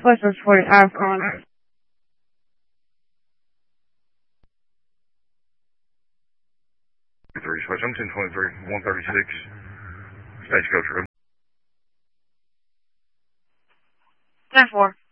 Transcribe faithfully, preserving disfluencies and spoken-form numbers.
Northwest forty, I'm calling. Three switch. I'm ten twenty-three, one thirty-six. Stagecoach Road. ten four.